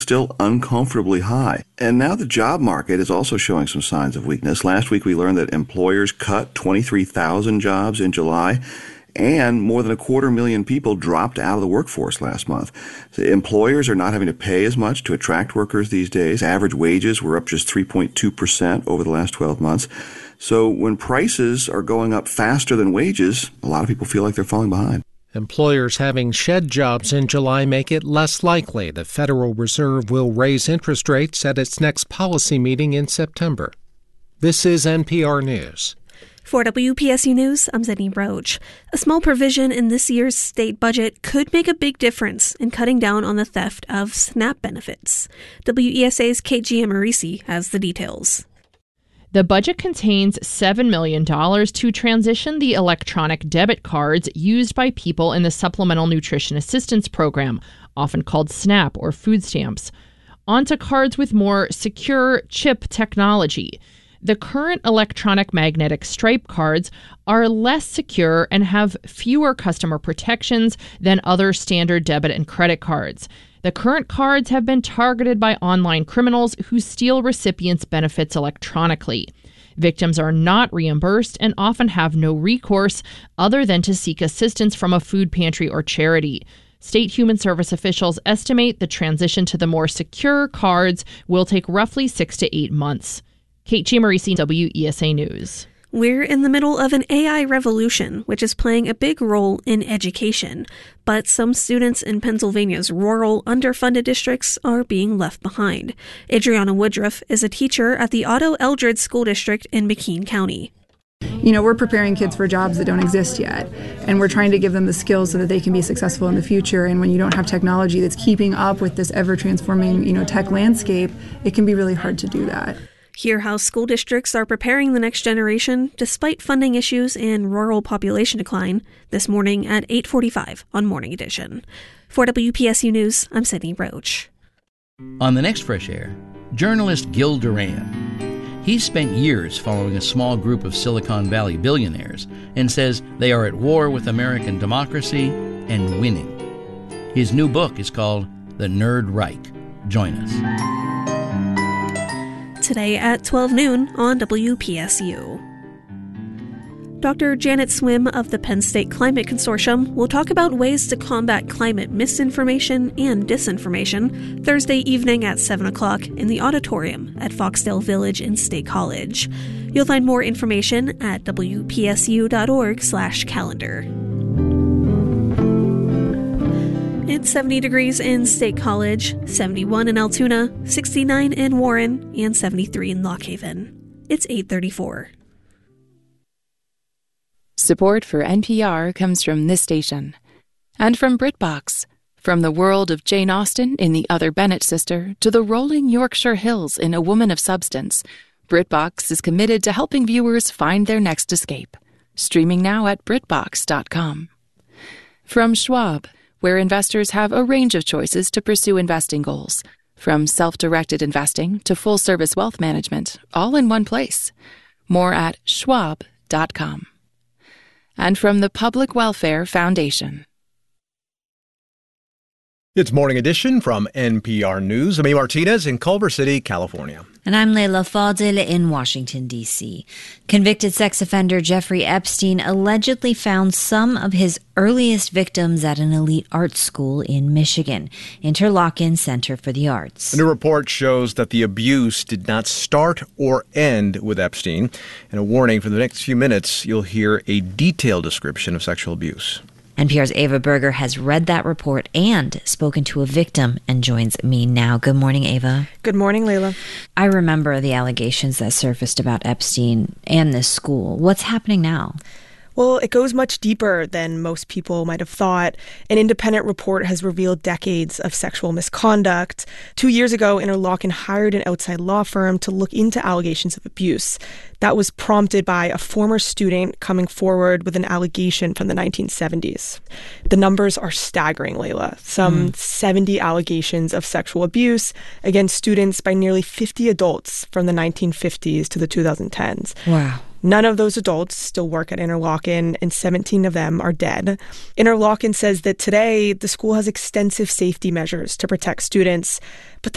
still uncomfortably high. And now the job market is also showing some signs of weakness. Last week we learned that employers cut 23,000 jobs in July, and more than 250,000 people dropped out of the workforce last month. So employers are not having to pay as much to attract workers these days. Average wages were up just 3.2% over the last 12 months. So when prices are going up faster than wages, a lot of people feel like they're falling behind. Employers having shed jobs in July make it less likely the Federal Reserve will raise interest rates at its next policy meeting in September. This is NPR News. For WPSU News, I'm Zenny Roach. A small provision in this year's state budget could make a big difference in cutting down on the theft of SNAP benefits. WESA's Kate Giammarisi has the details. The budget contains $7 million to transition the electronic debit cards used by people in the Supplemental Nutrition Assistance Program, often called SNAP or food stamps, onto cards with more secure chip technology. The current electronic magnetic stripe cards are less secure and have fewer customer protections than other standard debit and credit cards. The current cards have been targeted by online criminals who steal recipients' benefits electronically. Victims are not reimbursed and often have no recourse other than to seek assistance from a food pantry or charity. State human service officials estimate the transition to the more secure cards will take roughly 6 to 8 months. Kate Giammarisi, WESA News. We're in the middle of an AI revolution, which is playing a big role in education. But some students in Pennsylvania's rural, underfunded districts are being left behind. Adriana Woodruff is a teacher at the Otto Eldred School District in McKean County. We're preparing kids for jobs that don't exist yet, and we're trying to give them the skills so that they can be successful in the future. And when you don't have technology that's keeping up with this ever-transforming, tech landscape, it can be really hard to do that. Hear how school districts are preparing the next generation despite funding issues and rural population decline this morning at 8:45 on Morning Edition. For WPSU News, I'm Sydney Roach. On the next Fresh Air, journalist Gil Duran. He's spent years following a small group of Silicon Valley billionaires and says they are at war with American democracy and winning. His new book is called The Nerd Reich. Join us. Today at 12 noon on WPSU. Dr. Janet Swim of the Penn State Climate Consortium will talk about ways to combat climate misinformation and disinformation Thursday evening at 7 o'clock in the auditorium at Foxdale Village in State College. You'll find more information at wpsu.org/calendar. It's 70 degrees in State College, 71 in Altoona, 69 in Warren, and 73 in Lock Haven. It's 8:34. Support for NPR comes from this station. And from BritBox. From the world of Jane Austen in The Other Bennett Sister to the rolling Yorkshire Hills in A Woman of Substance, BritBox is committed to helping viewers find their next escape. Streaming now at BritBox.com. From Schwab, where investors have a range of choices to pursue investing goals, from self-directed investing to full-service wealth management, all in one place. More at schwab.com. And from the Public Welfare Foundation. It's Morning Edition from NPR News. I'm A. Martinez in Culver City, California. And I'm Leila Fadil in Washington, D.C. Convicted sex offender Jeffrey Epstein allegedly found some of his earliest victims at an elite art school in Michigan, Interlochen Center for the Arts. A new report shows that the abuse did not start or end with Epstein. And a warning, for the next few minutes, you'll hear a detailed description of sexual abuse. NPR's Ava Berger has read that report and spoken to a victim and joins me now. Good morning, Ava. Good morning, Leila. I remember the allegations that surfaced about Epstein and this school. What's happening now? Well, it goes much deeper than most people might have thought. An independent report has revealed decades of sexual misconduct. 2 years ago, Interlochen hired an outside law firm to look into allegations of abuse. That was prompted by a former student coming forward with an allegation from the 1970s. The numbers are staggering, Leila. Some 70 allegations of sexual abuse against students by nearly 50 adults from the 1950s to the 2010s. Wow. None of those adults still work at Interlochen, and 17 of them are dead. Interlochen says that today the school has extensive safety measures to protect students, but